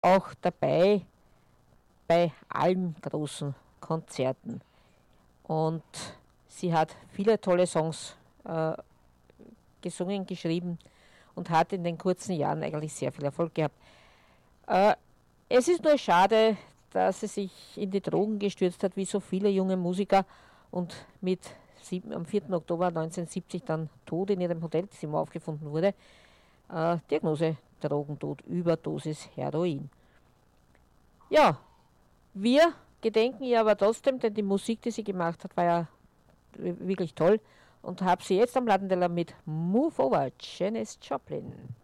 auch dabei bei allen großen Konzerten. Und sie hat viele tolle Songs gesungen, geschrieben und hat in den kurzen Jahren eigentlich sehr viel Erfolg gehabt. Äh, Es ist nur schade, dass sie sich in die Drogen gestürzt hat, wie so viele junge Musiker und am 4. Oktober 1970 dann tot in ihrem Hotelzimmer aufgefunden wurde. Diagnose Drogentod, Überdosis Heroin. Ja, wir gedenken ihr aber trotzdem, denn die Musik, die sie gemacht hat, war ja wirklich toll und habe sie jetzt am Lattenteller mit Move Over, Janis Joplin.